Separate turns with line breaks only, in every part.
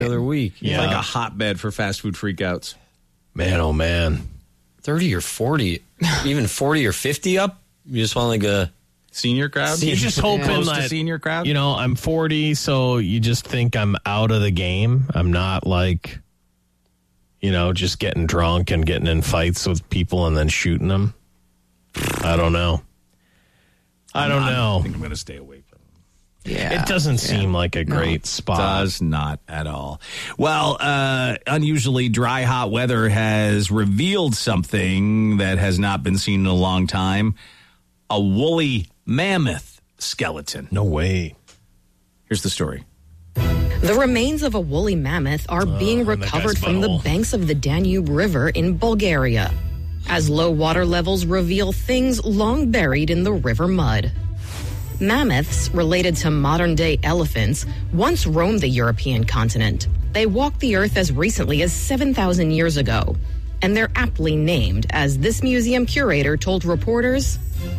the other week.
It's like a hotbed for fast food freakouts.
Man, oh man.
30 or 40, even 40 or 50 up? You just want like a
senior crowd?
You're just hoping
Close
that,
to senior crowd?
You know, I'm 40, so you just think I'm out of the game. I'm not like, you know, just getting drunk and getting in fights with people and then shooting them. I don't know. I
think I'm going to stay away from it.
Yeah.
It doesn't seem like a great spot.
Does not at all. Well, unusually dry, hot weather has revealed something that has not been seen in a long time. A woolly mammoth skeleton.
No way.
Here's the story.
The remains of a woolly mammoth are being recovered from the banks of the Danube River in Bulgaria, as low water levels reveal things long buried in the river mud. Mammoths, related to modern-day elephants, once roamed the European continent. They walked the earth as recently as 7,000 years ago, and they're aptly named, as this museum curator told reporters.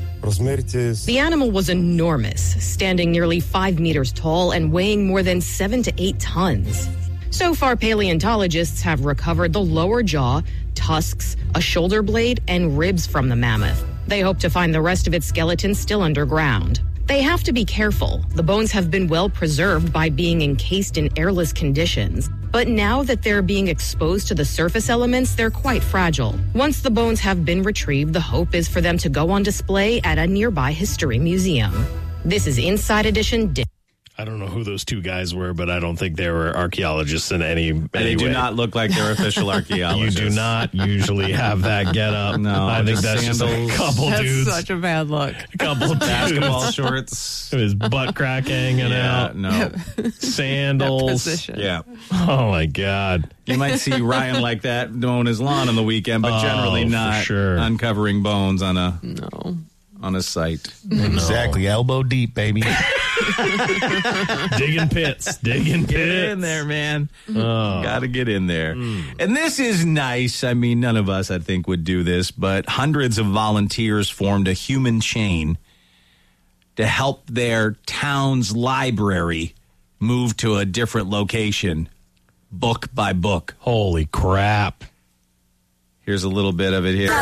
The animal was enormous, standing nearly 5 meters tall and weighing more than 7 to 8 tons. So far, paleontologists have recovered the lower jaw, tusks, a shoulder blade, and ribs from the mammoth. They hope to find the rest of its skeleton still underground. They have to be careful. The bones have been well preserved by being encased in airless conditions. But now that they're being exposed to the surface elements, they're quite fragile. Once the bones have been retrieved, the hope is for them to go on display at a nearby history museum. This is Inside Edition.
I don't know who those two guys were, but I don't think they were archaeologists in any way.
They do not look like they're official archaeologists.
You do not usually have that get up.
No,
I think that's
sandals.
just a couple
That's
dudes.
such a bad look.
A couple
Basketball shorts.
His butt crack hanging out.
No.
Sandals.
Position.
Yeah.
Oh, my God.
You might see Ryan like that mowing his lawn on the weekend, but generally
for
not
sure.
uncovering bones on a site.
Exactly. Elbow deep, baby.
Digging pits.
Get in there, man. Got to get in there. And this is nice. I mean, none of us, I think, would do this, but hundreds of volunteers formed a human chain to help their town's library move to a different location, book by book.
Holy crap.
Here's a little bit of it here.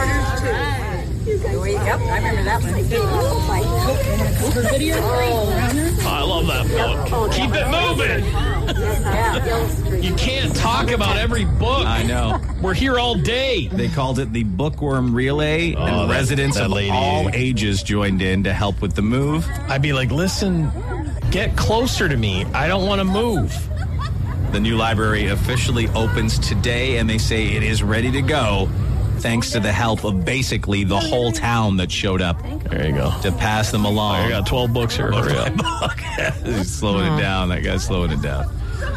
I love that book. Keep it moving. You can't talk about every book.
I know.
We're here all day.
They called it the Bookworm Relay, and residents of all ages joined in to help with the move.
I'd be like, listen, get closer to me. I don't want to move.
The new library officially opens today, and they say it is ready to go, thanks to the help of basically the whole town that showed up.
There you go.
To pass them along.
I got 12 books here. Hurry up.
He's slowing it down. That guy's slowing it down.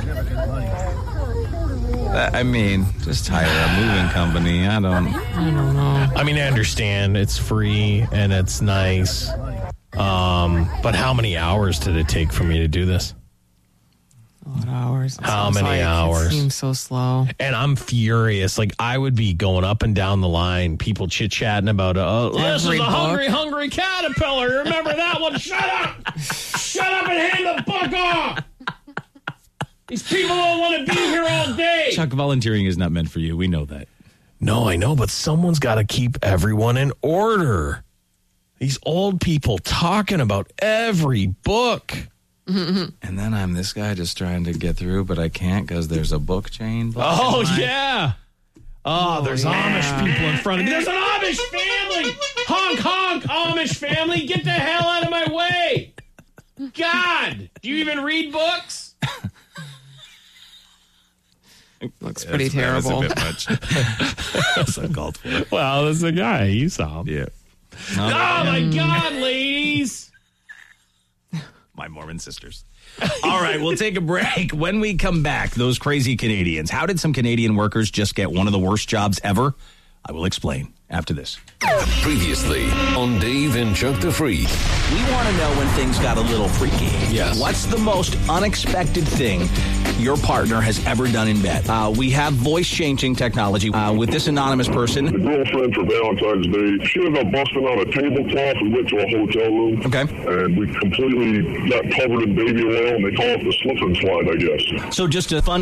I mean, just hire a moving company. I don't know.
I mean, I understand it's free and it's nice. But how many hours did it take for me to do this?
A lot of hours.
How many hours?
It seems so slow.
And I'm furious. Like, I would be going up and down the line, people chit-chatting about, this is a hungry caterpillar. Remember that one? Shut up! Shut up and hand the book off! These people don't want to be here all day.
Chuck, volunteering is not meant for you. We know that.
No, I know, but someone's got to keep everyone in order. These old people talking about every book.
And then I'm this guy just trying to get through, but I can't because there's a book chain.
Oh, yeah. Oh, there's Amish people in front of me. There's an Amish family. Honk, honk, Amish family. Get the hell out of my way. God, do you even read books?
Looks pretty terrible.
That's a bit much. That's uncalled for.
Well, there's a guy. You saw him.
Yeah.
Oh, my God, ladies.
My Mormon sisters. All right, we'll take a break. When we come back, those crazy Canadians. How did some Canadian workers just get one of the worst jobs ever? I will explain after this.
Previously on Dave and Chuck the Freak.
We want to know when things got a little freaky.
Yes.
What's the most unexpected thing your partner has ever done in bed? We have voice-changing technology with this anonymous person.
The girlfriend for Valentine's Day, she ended up busting out a tablecloth. We went to a hotel room.
Okay.
And we completely got covered in baby oil, and they call it the slip and slide, I guess.
So just a fun